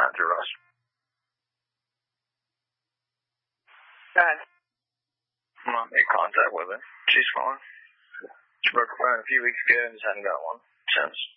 line through us. Dad. I'm not made contact with her. She's fine. She broke her phone a few weeks ago and just hadn't got one since.